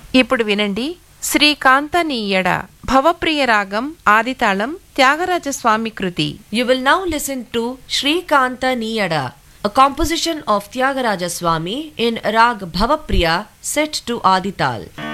ఇప్పుడు వినండి శ్రీకాంతనీయడ భవప్రియ రాగం ఆదితాళం త్యాగరాజస్వామి కృతి. You will now listen to Sri Kanta Niyada, a composition of Tyagaraja Swami in Rag Bhavapriya set to Adital.